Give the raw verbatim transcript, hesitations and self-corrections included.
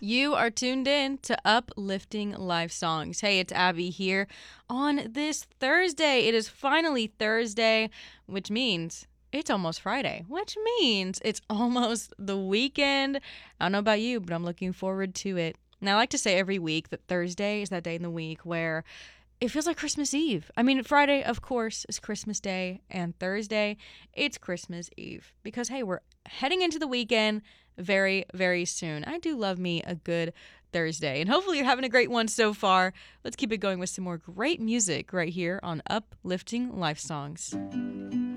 You are tuned in to Uplifting Life Songs. Hey, it's Abby here on this Thursday. It is finally Thursday, which means it's almost Friday, which means it's almost the weekend. I don't know about you, but I'm looking forward to it. And I like to say every week that Thursday is that day in the week where it feels like Christmas Eve. I mean, Friday, of course, is Christmas Day, and Thursday, it's Christmas Eve. Because, hey, we're heading into the weekend very, very soon. I do love me a good Thursday, and hopefully you're having a great one so far. Let's keep it going with some more great music right here on Uplifting Life Songs.